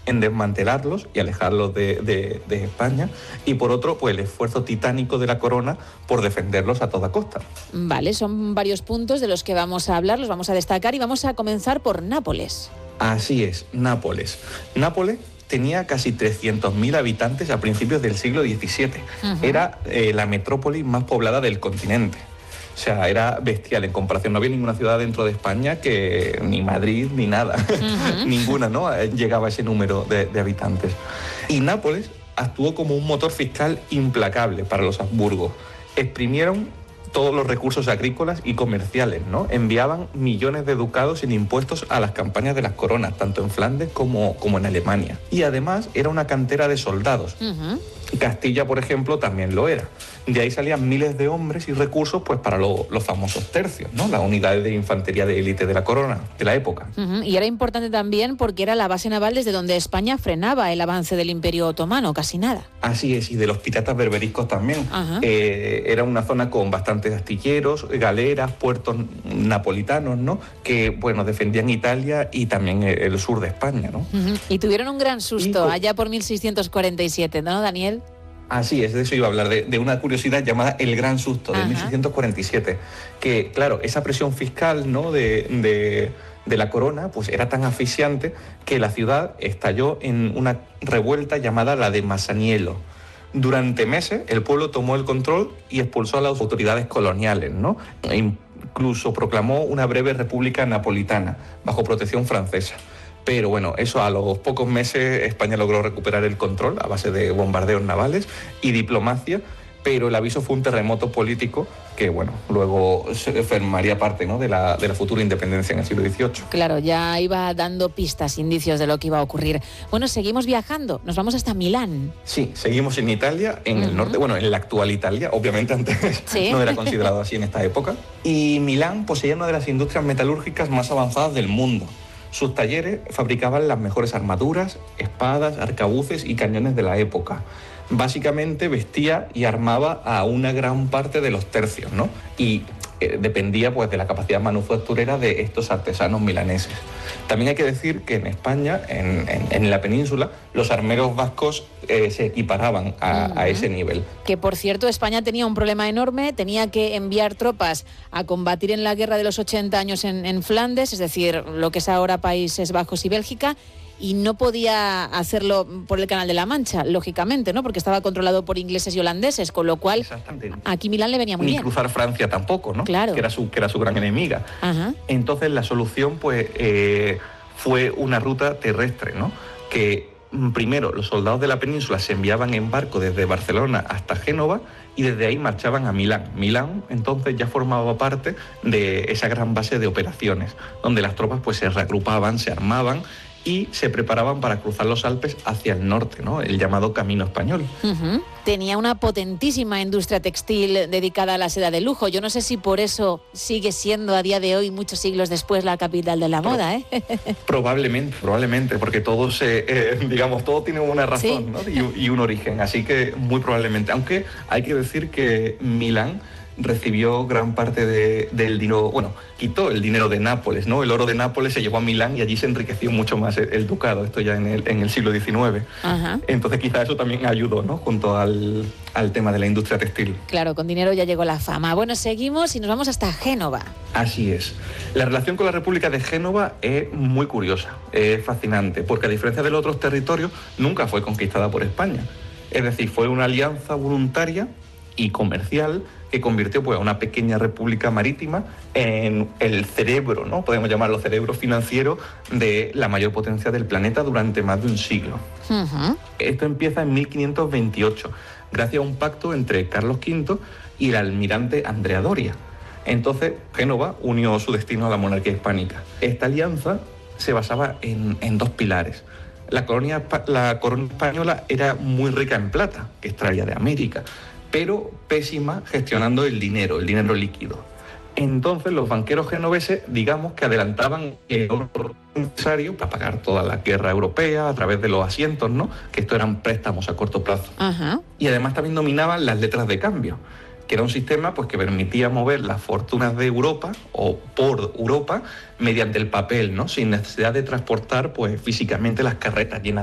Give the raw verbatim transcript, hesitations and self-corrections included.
en desmantelarlos y alejarlos de, de, de España, y por otro, pues el esfuerzo titánico de la corona por defenderlos a toda costa. Vale, son varios puntos de los que vamos a hablar, los vamos a destacar y vamos a comenzar por Nápoles. Así es, Nápoles. Nápoles tenía casi trescientos mil habitantes a principios del siglo diecisiete. Uh-huh. Era eh, la metrópoli más poblada del continente. O sea, era bestial en comparación. No había ninguna ciudad dentro de España que ni Madrid ni nada. Uh-huh. Ninguna, ¿no? Llegaba a ese número de, de habitantes. Y Nápoles actuó como un motor fiscal implacable para los Habsburgos. Exprimieron todos los recursos agrícolas y comerciales, ¿no? Enviaban millones de ducados en impuestos a las campañas de las coronas, tanto en Flandes como, como en Alemania. Y además era una cantera de soldados. Uh-huh. Castilla, por ejemplo, también lo era. De ahí salían miles de hombres y recursos pues para lo, los famosos tercios, ¿no? Las unidades de infantería de élite de la corona, de la época. Uh-huh. Y era importante también porque era la base naval desde donde España frenaba el avance del Imperio Otomano, casi nada. Así es, y de los piratas berberiscos también. Uh-huh. Eh, era una zona con bastantes astilleros, galeras, puertos napolitanos, ¿no? Que, bueno, defendían Italia y también el, el sur de España, ¿no? Uh-huh. Y tuvieron un gran susto y, allá por mil seiscientos cuarenta y siete, ¿no, Daniel? Así es, de eso iba a hablar, de, de una curiosidad llamada el Gran Susto, de Ajá. mil seiscientos cuarenta y siete, que, claro, esa presión fiscal, ¿no?, de, de, de la corona, pues era tan asfixiante que la ciudad estalló en una revuelta llamada la de Masaniello. Durante meses el pueblo tomó el control y expulsó a las autoridades coloniales, ¿no? E incluso proclamó una breve república napolitana, bajo protección francesa. Pero bueno, eso a los pocos meses España logró recuperar el control a base de bombardeos navales y diplomacia, pero el aviso fue un terremoto político que, bueno, luego se formaría parte, ¿no?, de la, de la futura independencia en el siglo dieciocho. Claro, ya iba dando pistas, indicios de lo que iba a ocurrir. Bueno, seguimos viajando, nos vamos hasta Milán. Sí, seguimos en Italia, en uh-huh. el norte, bueno, en la actual Italia, obviamente antes ¿Sí? no era considerado así en esta época. Y Milán poseía una de las industrias metalúrgicas más avanzadas del mundo. Sus talleres fabricaban las mejores armaduras, espadas, arcabuces y cañones de la época. Básicamente vestía y armaba a una gran parte de los tercios, ¿no? Y eh, dependía pues de la capacidad manufacturera de estos artesanos milaneses. También hay que decir que en España, en, en, en la península, los armeros vascos eh, se equiparaban a, uh-huh. a ese nivel. Que, por cierto, España tenía un problema enorme, tenía que enviar tropas a combatir en la guerra de los ochenta años en, en Flandes, es decir, lo que es ahora Países Bajos y Bélgica, y no podía hacerlo por el Canal de la Mancha, lógicamente, ¿no?, porque estaba controlado por ingleses y holandeses, con lo cual aquí Milán le venía muy Ni bien. Ni cruzar Francia tampoco, ¿no? Claro. Que era su, que era su gran enemiga. Ajá. Entonces la solución, pues, eh, fue una ruta terrestre, ¿no? Que primero los soldados de la península se enviaban en barco desde Barcelona hasta Génova y desde ahí marchaban a Milán. Milán entonces ya formaba parte de esa gran base de operaciones, donde las tropas pues se reagrupaban, se armaban y se preparaban para cruzar los Alpes hacia el norte, ¿no?, el llamado Camino Español. Uh-huh. Tenía una potentísima industria textil dedicada a la seda de lujo. Yo no sé si por eso sigue siendo a día de hoy, muchos siglos después, la capital de la Pro- moda, ¿eh? Probablemente, probablemente, porque todo se, eh, digamos, todo tiene una razón, ¿sí?, ¿no?, y, y un origen, así que muy probablemente. Aunque hay que decir que Milán recibió gran parte de, del dinero, bueno, quitó el dinero de Nápoles, ¿no? El oro de Nápoles se llevó a Milán y allí se enriqueció mucho más el, el ducado, esto ya en el, en el siglo diecinueve. Ajá. Entonces quizás eso también ayudó, ¿no?, junto al, al tema de la industria textil. Claro, con dinero ya llegó la fama. Bueno, seguimos y nos vamos hasta Génova. Así es. La relación con la República de Génova es muy curiosa, es fascinante, porque a diferencia de los otros territorios, nunca fue conquistada por España. Es decir, fue una alianza voluntaria y comercial que convirtió pues, a una pequeña república marítima en el cerebro, ¿no?, podemos llamarlo cerebro financiero de la mayor potencia del planeta durante más de un siglo. Uh-huh. Esto empieza en mil quinientos veintiocho, gracias a un pacto entre Carlos quinto y el almirante Andrea Doria. Entonces, Génova unió su destino a la monarquía hispánica. Esta alianza se basaba en, en dos pilares. La, colonia, la corona española era muy rica en plata, que extraía de América, pero pésima gestionando el dinero, el dinero líquido. Entonces los banqueros genoveses, digamos que adelantaban el oro necesario para pagar toda la guerra europea a través de los asientos, ¿no?, que estos eran préstamos a corto plazo. Ajá. Y además también dominaban las letras de cambio, que era un sistema pues, que permitía mover las fortunas de Europa o por Europa mediante el papel, ¿no?, sin necesidad de transportar pues, físicamente las carretas llenas